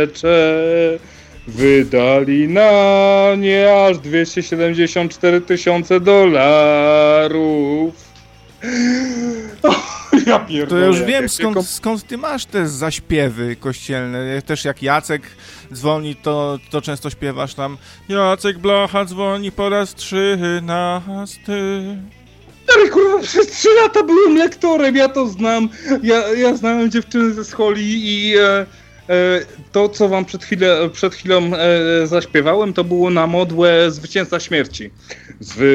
wydali na nie aż $274 000. Ja pierdolę. To ja już wiem, skąd ty masz te zaśpiewy kościelne. Też jak Jacek dzwoni, to często śpiewasz tam Jacek Blacha dzwoni po raz 13. Ale kurwa, przez 3 lata byłem lektorem, ja to znam. Ja znałem dziewczyny ze scholi i to, co wam przed chwilą zaśpiewałem, to było na modłę Zwycięzca Śmierci.